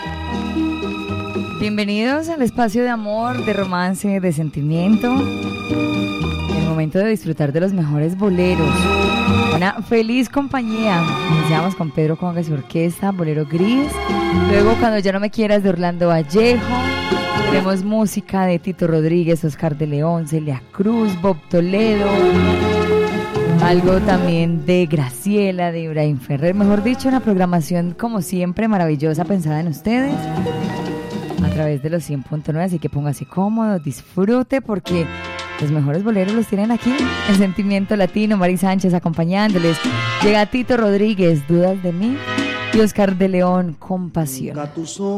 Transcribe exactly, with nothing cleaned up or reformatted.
Bienvenidos al espacio de amor, de romance, de sentimiento. El momento de disfrutar de los mejores boleros. Una feliz compañía. Iniciamos con Pedro Congas y Orquesta, Bolero Gris. Luego Cuando ya no me quieras, de Orlando Vallejo. Tenemos música de Tito Rodríguez, Oscar de León, Celia Cruz, Bob Toledo. Algo también de Graciela, de Ibrahim Ferrer. Mejor dicho, una programación como siempre maravillosa, pensada en ustedes a través de los cien punto nueve, así que póngase cómodo, disfrute, porque los mejores boleros los tienen aquí en Sentimiento Latino. Mari Sánchez acompañándoles. Llega Tito Rodríguez, Dudas de mí, y Oscar de León, Compasión.